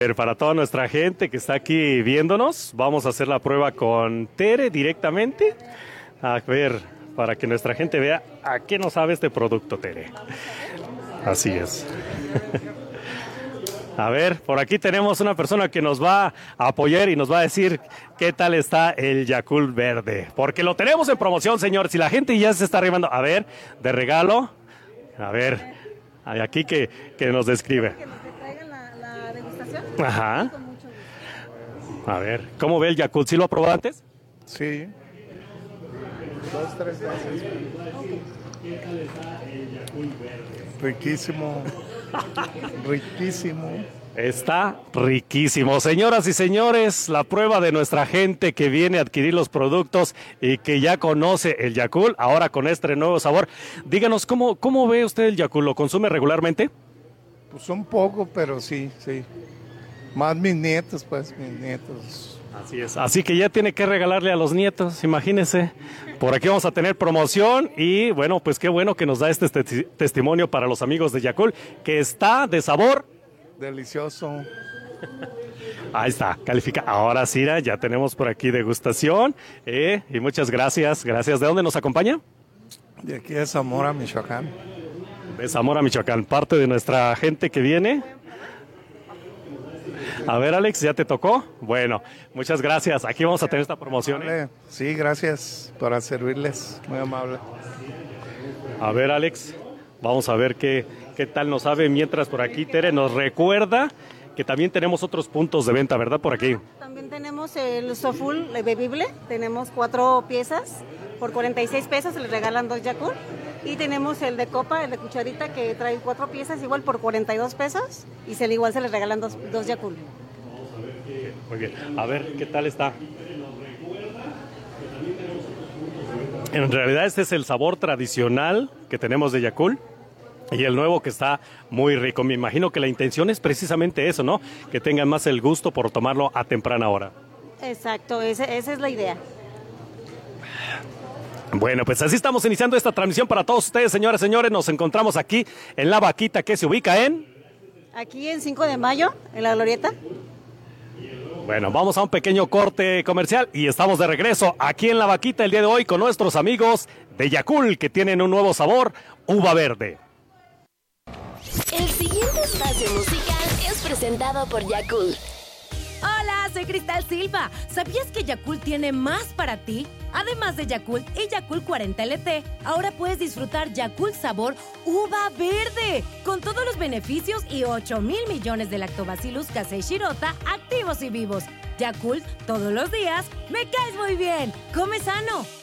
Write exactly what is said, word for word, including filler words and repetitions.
Pero para toda nuestra gente que está aquí viéndonos, vamos a hacer la prueba con Tere directamente. A ver, para que nuestra gente vea a qué nos sabe este producto, Tere. Así es. A ver, por aquí tenemos una persona que nos va a apoyar y nos va a decir qué tal está el Yakult verde. Porque lo tenemos en promoción, señor. Si la gente ya se está arribando, a ver, de regalo. A ver, hay aquí que, que nos describe. Ajá. A ver, ¿cómo ve el Yakult? ¿Sí lo ha probado antes? Sí. Dos, tres veces. Riquísimo. Riquísimo. Está riquísimo. Señoras y señores, la prueba de nuestra gente que viene a adquirir los productos y que ya conoce el Yakult, ahora con este nuevo sabor. Díganos, ¿cómo, cómo ve usted el Yakult? ¿Lo consume regularmente? Pues un poco, pero sí, sí. Más mis nietos, pues, mis nietos. Así es. Así que ya tiene que regalarle a los nietos, imagínense. Por aquí vamos a tener promoción y bueno, pues qué bueno que nos da este te- testimonio para los amigos de Yakult, que está de sabor. Delicioso. Ahí está, califica. Ahora sí, ya tenemos por aquí degustación. Eh, y muchas gracias. Gracias. ¿De dónde nos acompaña? De aquí de Zamora, Michoacán. De Zamora, Michoacán. Parte de nuestra gente que viene. A ver, Alex, ¿ya te tocó? Bueno, muchas gracias. Aquí vamos a tener esta promoción. ¿eh? Sí, gracias para servirles. Muy amable. A ver, Alex, vamos a ver qué, qué tal nos sabe. Mientras por aquí, Tere nos recuerda que también tenemos otros puntos de venta, ¿verdad? Por aquí. También tenemos el Soful bebible. Tenemos cuatro piezas. Por cuarenta y seis pesos se les regalan dos Yakult. Y tenemos el de copa, el de cucharita, que trae cuatro piezas, igual por cuarenta y dos pesos. Y se, igual se les regalan dos, dos Yakult. Muy bien. A ver, ¿qué tal está? En realidad este es el sabor tradicional que tenemos de Yakult. Y el nuevo que está muy rico. Me imagino que la intención es precisamente eso, ¿no? Que tengan más el gusto por tomarlo a temprana hora. Exacto, ese, esa es la idea. Bueno, pues así estamos iniciando esta transmisión para todos ustedes, señoras y señores. Nos encontramos aquí en La Vaquita, que se ubica en... Aquí en cinco de mayo, en la Glorieta. Bueno, vamos a un pequeño corte comercial y estamos de regreso aquí en La Vaquita el día de hoy con nuestros amigos de Yakult, que tienen un nuevo sabor, uva verde. El siguiente espacio musical es presentado por Yakult. Hola, soy Cristal Silva. ¿Sabías que Yakult tiene más para ti? Además de Yakult y Yakult cuarenta L T, ahora puedes disfrutar Yakult sabor uva verde, con todos los beneficios y ocho mil millones de Lactobacillus casei shirota activos y vivos. Yakult, todos los días, me caes muy bien. Come sano.